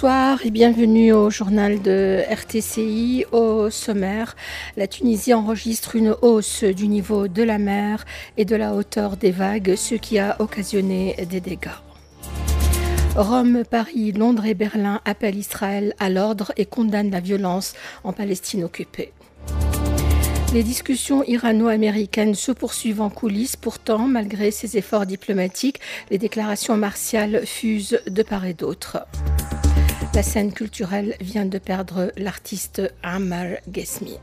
Bonsoir et bienvenue au journal de RTCI. Au sommaire, la Tunisie enregistre une hausse du niveau de la mer et de la hauteur des vagues, ce qui a occasionné des dégâts. Rome, Paris, Londres et Berlin appellent Israël à l'ordre et condamnent la violence en Palestine occupée. Les discussions irano-américaines se poursuivent en coulisses. Pourtant, malgré ces efforts diplomatiques, les déclarations martiales fusent de part et d'autre. La scène culturelle vient de perdre l'artiste Ammar Ghesmi.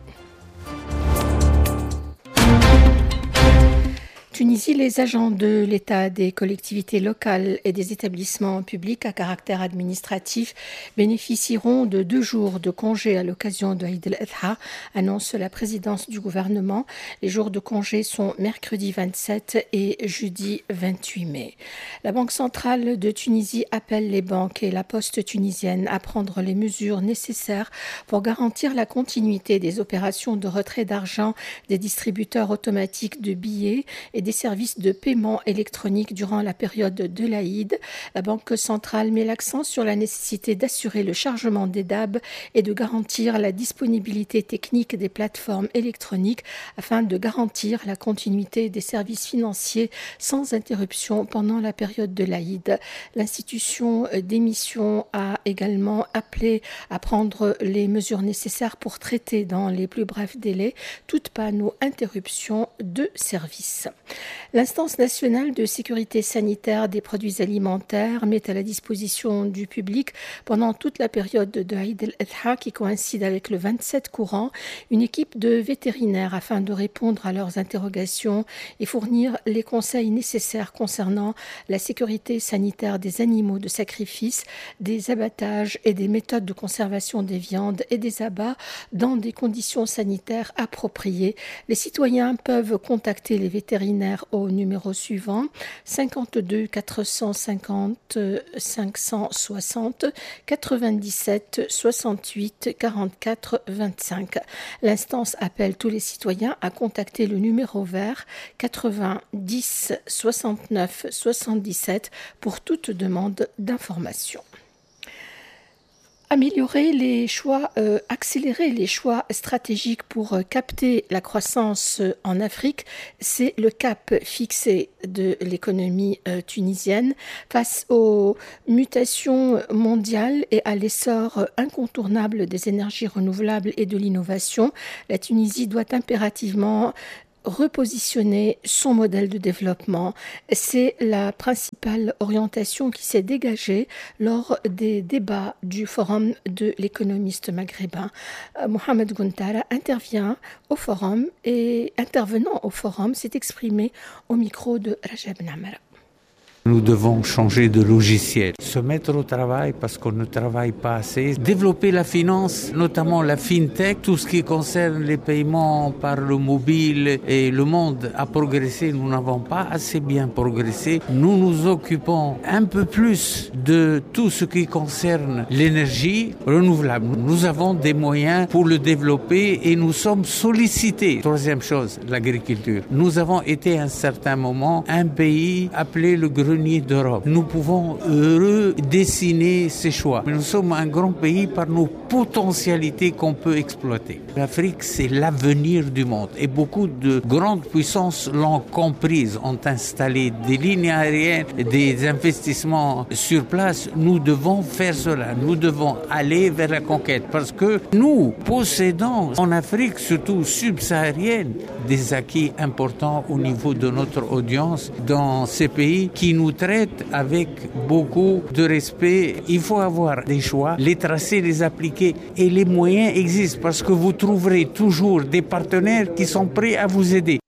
Tunisie, les agents de l'État, des collectivités locales et des établissements publics à caractère administratif bénéficieront de 2 jours de congé à l'occasion de Eid al-Adha, annonce la présidence du gouvernement. Les jours de congé sont mercredi 27 et jeudi 28 mai. La Banque centrale de Tunisie appelle les banques et la poste tunisienne à prendre les mesures nécessaires pour garantir la continuité des opérations de retrait d'argent des distributeurs automatiques de billets et des services de paiement électronique durant la période de l'Aïd. La Banque centrale met l'accent sur la nécessité d'assurer le chargement des DAB et de garantir la disponibilité technique des plateformes électroniques afin de garantir la continuité des services financiers sans interruption pendant la période de l'Aïd. L'institution d'émission a également appelé à prendre les mesures nécessaires pour traiter dans les plus brefs délais toute panne ou interruption de service. L'instance nationale de sécurité sanitaire des produits alimentaires met à la disposition du public pendant toute la période de Eid al-Adha qui coïncide avec le 27 courant une équipe de vétérinaires afin de répondre à leurs interrogations et fournir les conseils nécessaires concernant la sécurité sanitaire des animaux de sacrifice, des abattages et des méthodes de conservation des viandes et des abats dans des conditions sanitaires appropriées. Les citoyens peuvent contacter les vétérinaires au numéro suivant 52 450 560 97 68 44 25. L'instance appelle tous les citoyens à contacter le numéro vert 80 10 69 77 pour toute demande d'information. Accélérer les choix stratégiques pour capter la croissance en Afrique, c'est le cap fixé de l'économie tunisienne face aux mutations mondiales et à l'essor incontournable des énergies renouvelables et de l'innovation. La Tunisie doit impérativement repositionner son modèle de développement. C'est la principale orientation qui s'est dégagée lors des débats du Forum de l'économiste maghrébin. Mohamed Guntara intervenant au forum, s'est exprimé au micro de Rajab Namara. Nous devons changer de logiciel, se mettre au travail parce qu'on ne travaille pas assez, développer la finance, notamment la fintech, tout ce qui concerne les paiements par le mobile et le monde a progressé, nous n'avons pas assez bien progressé. Nous nous occupons un peu plus de tout ce qui concerne l'énergie renouvelable. Nous avons des moyens pour le développer et nous sommes sollicités. Troisième chose, l'agriculture. Nous avons été à un certain moment un pays appelé le grenier d'Europe. Nous pouvons redessiner ces choix. Mais nous sommes un grand pays par nos potentialités qu'on peut exploiter. L'Afrique, c'est l'avenir du monde. Et beaucoup de grandes puissances l'ont comprise, ont installé des lignes aériennes, des investissements sur place. Nous devons faire cela. Nous devons aller vers la conquête parce que nous possédons en Afrique, surtout subsaharienne, des acquis importants au niveau de notre audience dans ces pays qui nous traitent avec beaucoup de respect. Il faut avoir des choix, les tracer, les appliquer et les moyens existent parce que vous trouverez toujours des partenaires qui sont prêts à vous aider.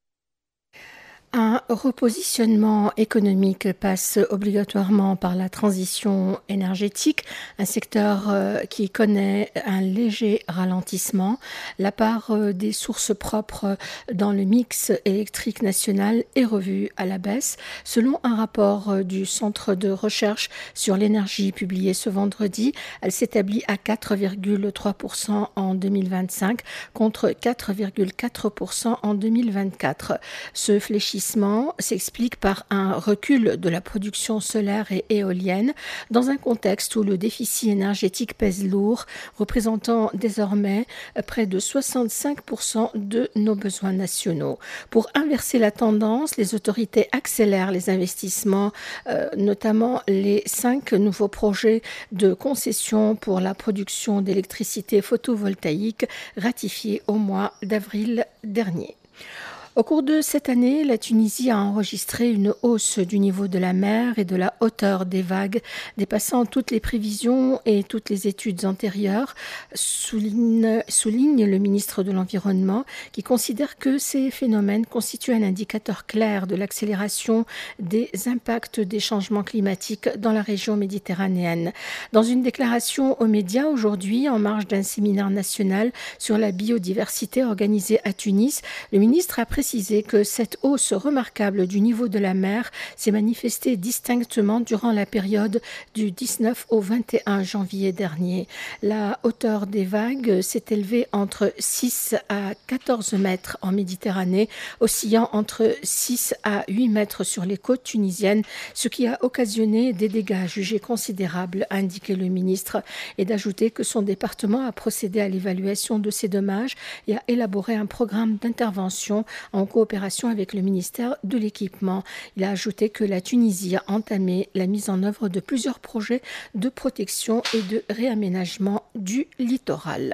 Un repositionnement économique passe obligatoirement par la transition énergétique, un secteur qui connaît un léger ralentissement. La part des sources propres dans le mix électrique national est revue à la baisse. Selon un rapport du Centre de recherche sur l'énergie publié ce vendredi, elle s'établit à 4,3% en 2025 contre 4,4% en 2024. Ce fléchissement investissement s'explique par un recul de la production solaire et éolienne dans un contexte où le déficit énergétique pèse lourd, représentant désormais près de 65% de nos besoins nationaux. Pour inverser la tendance, les autorités accélèrent les investissements, notamment les 5 nouveaux projets de concession pour la production d'électricité photovoltaïque ratifiés au mois d'avril dernier. Au cours de cette année, la Tunisie a enregistré une hausse du niveau de la mer et de la hauteur des vagues, dépassant toutes les prévisions et toutes les études antérieures, souligne le ministre de l'Environnement, qui considère que ces phénomènes constituent un indicateur clair de l'accélération des impacts des changements climatiques dans la région méditerranéenne. Dans une déclaration aux médias aujourd'hui, en marge d'un séminaire national sur la biodiversité organisé à Tunis, le ministre a précisé que cette hausse remarquable du niveau de la mer s'est manifestée distinctement durant la période du 19 au 21 janvier dernier. La hauteur des vagues s'est élevée entre 6 à 14 mètres en Méditerranée, oscillant entre 6 à 8 mètres sur les côtes tunisiennes, ce qui a occasionné des dégâts jugés considérables, a indiqué le ministre, et d'ajouter que son département a procédé à l'évaluation de ces dommages et a élaboré un programme d'intervention en coopération avec le ministère de l'Équipement. Il a ajouté que la Tunisie a entamé la mise en œuvre de plusieurs projets de protection et de réaménagement du littoral.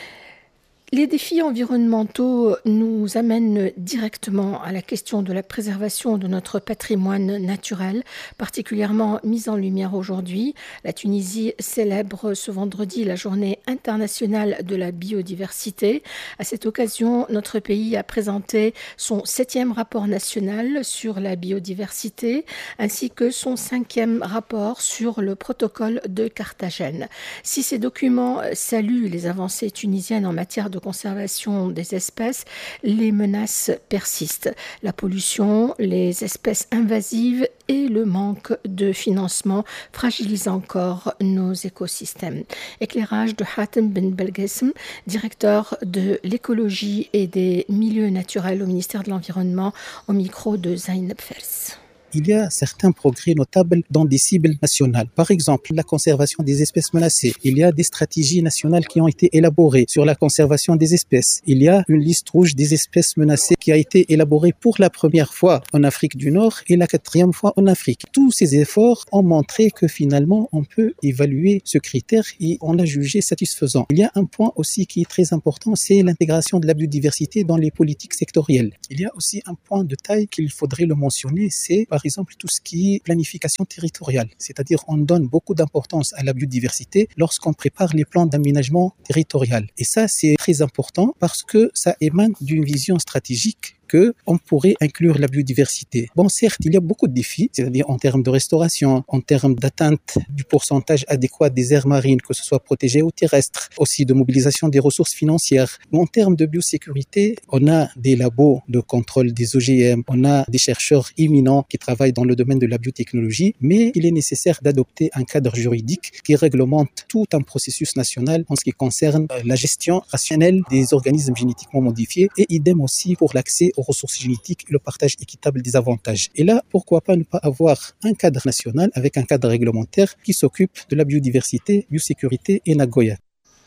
Les défis environnementaux nous amènent directement à la question de la préservation de notre patrimoine naturel, particulièrement mis en lumière aujourd'hui. La Tunisie célèbre ce vendredi la journée internationale de la biodiversité. À cette occasion, notre pays a présenté son 7e rapport national sur la biodiversité, ainsi que son 5e rapport sur le protocole de Carthagène. Si ces documents saluent les avancées tunisiennes en matière de conservation des espèces, les menaces persistent. La pollution, les espèces invasives et le manque de financement fragilisent encore nos écosystèmes. Éclairage de Hatem Ben Belgesm, directeur de l'écologie et des milieux naturels au ministère de l'Environnement, au micro de Zainab Fers. Il y a certains progrès notables dans des cibles nationales. Par exemple, la conservation des espèces menacées. Il y a des stratégies nationales qui ont été élaborées sur la conservation des espèces. Il y a une liste rouge des espèces menacées qui a été élaborée pour la première fois en Afrique du Nord et la 4e fois en Afrique. Tous ces efforts ont montré que finalement, on peut évaluer ce critère et on l'a jugé satisfaisant. Il y a un point aussi qui est très important, c'est l'intégration de la biodiversité dans les politiques sectorielles. Il y a aussi un point de taille qu'il faudrait le mentionner, c'est par exemple tout ce qui est planification territoriale. C'est-à-dire on donne beaucoup d'importance à la biodiversité lorsqu'on prépare les plans d'aménagement territorial. Et ça, c'est très important parce que ça émane d'une vision stratégique qu'on pourrait inclure la biodiversité. Bon, certes, il y a beaucoup de défis, c'est-à-dire en termes de restauration, en termes d'atteinte du pourcentage adéquat des aires marines, que ce soit protégées ou terrestres, aussi de mobilisation des ressources financières. Mais en termes de biosécurité, on a des labos de contrôle des OGM, on a des chercheurs éminents qui travaillent dans le domaine de la biotechnologie, mais il est nécessaire d'adopter un cadre juridique qui réglemente tout un processus national en ce qui concerne la gestion rationnelle des organismes génétiquement modifiés et idem aussi pour l'accès aux ressources génétiques et le partage équitable des avantages. Et là, pourquoi pas ne pas avoir un cadre national avec un cadre réglementaire qui s'occupe de la biodiversité, biosécurité et Nagoya.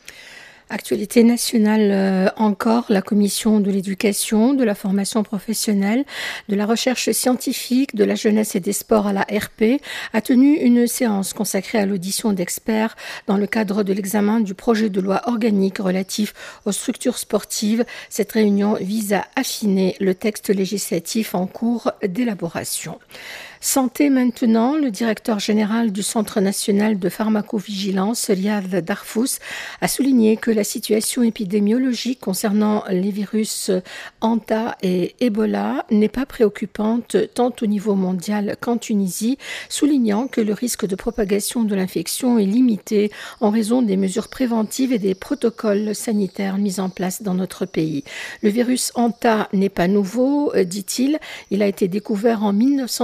Actualité nationale encore, la commission de l'éducation, de la formation professionnelle, de la recherche scientifique, de la jeunesse et des sports à la RP a tenu une séance consacrée à l'audition d'experts dans le cadre de l'examen du projet de loi organique relatif aux structures sportives. Cette réunion vise à affiner le texte législatif en cours d'élaboration. Santé maintenant, le directeur général du Centre national de pharmacovigilance, Riyad Darfous, a souligné que la situation épidémiologique concernant les virus Hanta et Ebola n'est pas préoccupante tant au niveau mondial qu'en Tunisie, soulignant que le risque de propagation de l'infection est limité en raison des mesures préventives et des protocoles sanitaires mis en place dans notre pays. Le virus Hanta n'est pas nouveau, dit-il. Il a été découvert en 1963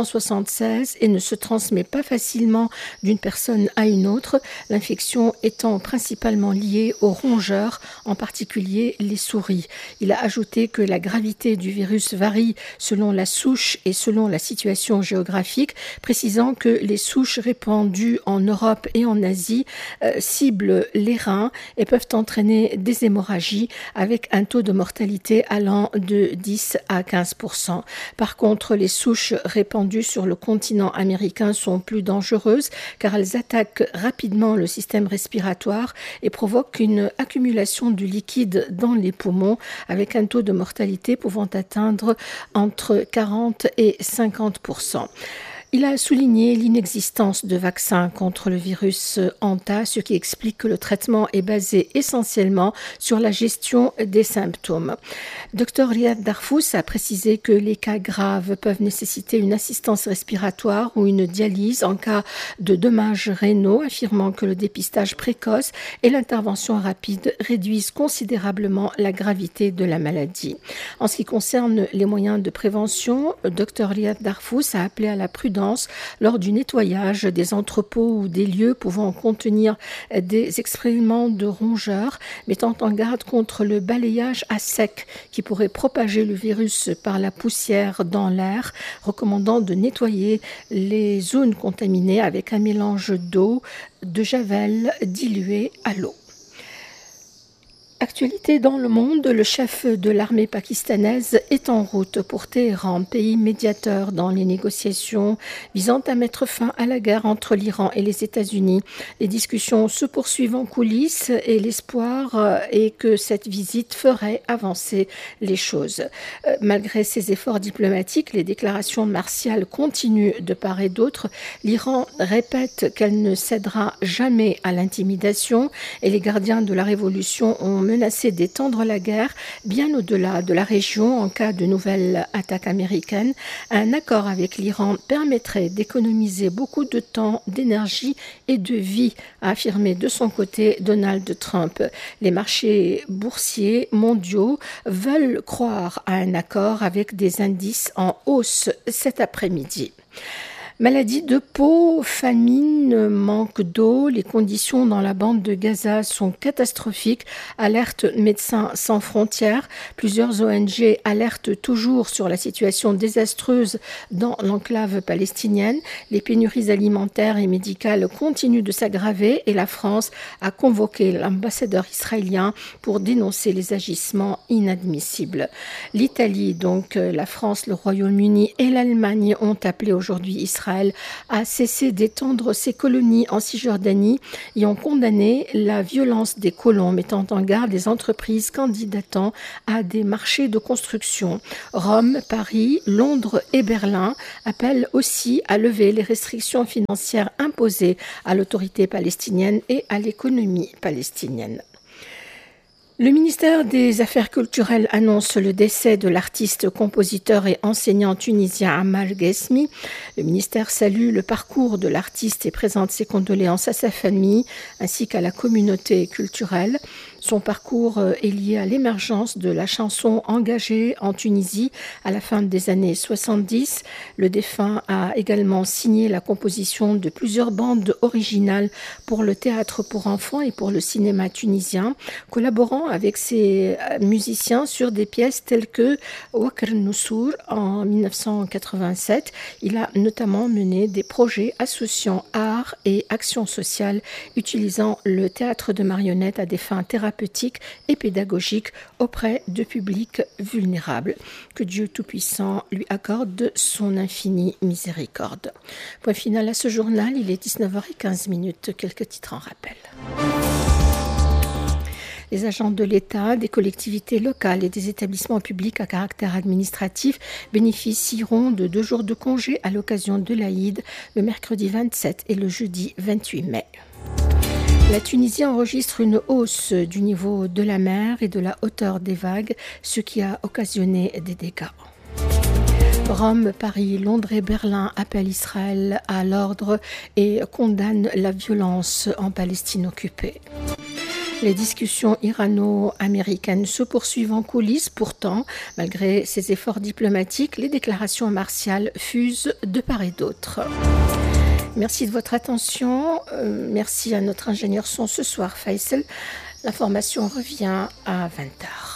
1976 et ne se transmet pas facilement d'une personne à une autre, l'infection étant principalement liée aux rongeurs, en particulier les souris. Il a ajouté que la gravité du virus varie selon la souche et selon la situation géographique, précisant que les souches répandues en Europe et en Asie ciblent les reins et peuvent entraîner des hémorragies avec un taux de mortalité allant de 10 à 15%. Par contre, les souches répandues sur le continent américain sont plus dangereuses car elles attaquent rapidement le système respiratoire et provoquent une accumulation du liquide dans les poumons avec un taux de mortalité pouvant atteindre entre 40 et 50%. Il a souligné l'inexistence de vaccins contre le virus Hanta, ce qui explique que le traitement est basé essentiellement sur la gestion des symptômes. Dr Riyad Darfous a précisé que les cas graves peuvent nécessiter une assistance respiratoire ou une dialyse en cas de dommages rénaux, affirmant que le dépistage précoce et l'intervention rapide réduisent considérablement la gravité de la maladie. En ce qui concerne les moyens de prévention, Dr Riyad Darfous a appelé à la prudence lors du nettoyage des entrepôts ou des lieux pouvant contenir des excréments de rongeurs, mettant en garde contre le balayage à sec qui pourrait propager le virus par la poussière dans l'air, recommandant de nettoyer les zones contaminées avec un mélange d'eau, de javel dilué à l'eau. Actualité dans le monde, le chef de l'armée pakistanaise est en route pour Téhéran, pays médiateur dans les négociations visant à mettre fin à la guerre entre l'Iran et les États-Unis. Les discussions se poursuivent en coulisses et l'espoir est que cette visite ferait avancer les choses. Malgré ces efforts diplomatiques, les déclarations martiales continuent de part et d'autre. L'Iran répète qu'elle ne cédera jamais à l'intimidation et les gardiens de la révolution ont menacé d'étendre la guerre bien au-delà de la région en cas de nouvelles attaques américaines. Un accord avec l'Iran permettrait d'économiser beaucoup de temps, d'énergie et de vie, a affirmé de son côté Donald Trump. Les marchés boursiers mondiaux veulent croire à un accord avec des indices en hausse cet après-midi. Maladie de peau, famine, manque d'eau, les conditions dans la bande de Gaza sont catastrophiques, alerte Médecins sans frontières. Plusieurs ONG alertent toujours sur la situation désastreuse dans l'enclave palestinienne. Les pénuries alimentaires et médicales continuent de s'aggraver et la France a convoqué l'ambassadeur israélien pour dénoncer les agissements inadmissibles. L'Italie, donc la France, le Royaume-Uni et l'Allemagne ont appelé aujourd'hui Israël a cessé d'étendre ses colonies en Cisjordanie et ont condamné la violence des colons, mettant en garde les entreprises candidatant à des marchés de construction. Rome, Paris, Londres et Berlin appellent aussi à lever les restrictions financières imposées à l'autorité palestinienne et à l'économie palestinienne. Le ministère des Affaires culturelles annonce le décès de l'artiste, compositeur et enseignant tunisien Amal Ghesmi. Le ministère salue le parcours de l'artiste et présente ses condoléances à sa famille ainsi qu'à la communauté culturelle. Son parcours est lié à l'émergence de la chanson engagée en Tunisie à la fin des années 70. Le défunt a également signé la composition de plusieurs bandes originales pour le théâtre pour enfants et pour le cinéma tunisien, collaborant avec ses musiciens sur des pièces telles que Wakr Noussour en 1987. Il a notamment mené des projets associant art et action sociale, utilisant le théâtre de marionnettes à des fins thérapeutiques et pédagogiques auprès de publics vulnérables. Que Dieu Tout-Puissant lui accorde son infinie miséricorde. Point final à ce journal, il est 19h15. Quelques titres en rappel. Les agents de l'État, des collectivités locales et des établissements publics à caractère administratif bénéficieront de 2 jours de congé à l'occasion de l'Aïd, le mercredi 27 et le jeudi 28 mai. La Tunisie enregistre une hausse du niveau de la mer et de la hauteur des vagues, ce qui a occasionné des dégâts. Rome, Paris, Londres et Berlin appellent Israël à l'ordre et condamnent la violence en Palestine occupée. Les discussions irano-américaines se poursuivent en coulisses. Pourtant, malgré ces efforts diplomatiques, les déclarations martiales fusent de part et d'autre. Merci de votre attention. Merci à notre ingénieur son ce soir, Faisal. L'information revient à 20h.